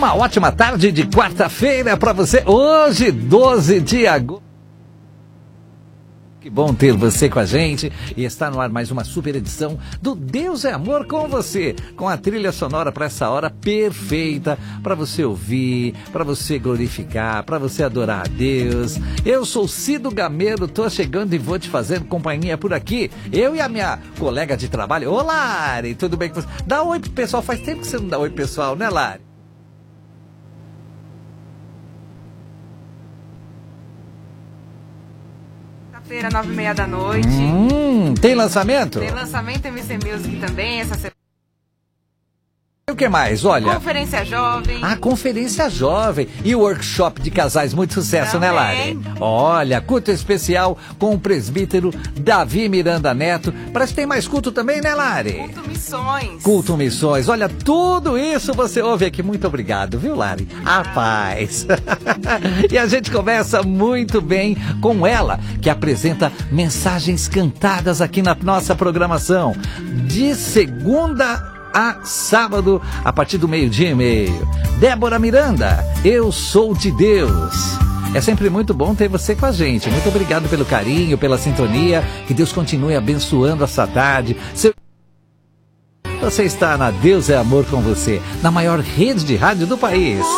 Uma ótima tarde de quarta-feira para você. Hoje, 12 de agosto. Que bom ter você com a gente. E está no ar mais uma super edição do Deus é Amor com você. Com a trilha sonora para essa hora perfeita. Para você ouvir, para você glorificar, para você adorar a Deus. Eu sou Cido Gameiro, tô chegando e vou te fazer companhia por aqui. Eu e a minha colega de trabalho. Ô Lari, tudo bem com você? Dá oi pro pessoal. Faz tempo que você não dá oi pro pessoal, né Lari? Feira, 9h30 da noite. Tem lançamento? Tem lançamento MC Music também, essa semana. E o que mais? Olha. Conferência Jovem. A Conferência Jovem e o workshop de casais, muito sucesso, também. Né, Lari? Olha, culto especial com o presbítero Davi Miranda Neto. Parece que tem mais culto também, né, Lari? Culto Missões. Culto Missões. Olha, tudo isso você ouve aqui. Muito obrigado, viu, Lari? A paz. E a gente começa muito bem com ela, que apresenta mensagens cantadas aqui na nossa programação. De segunda a sábado, a partir do 12:30. Débora Miranda, eu sou de Deus. É sempre muito bom ter você com a gente. Muito obrigado pelo carinho, pela sintonia. Que Deus continue abençoando essa tarde. Você está na Deus é Amor com você, na maior rede de rádio do país.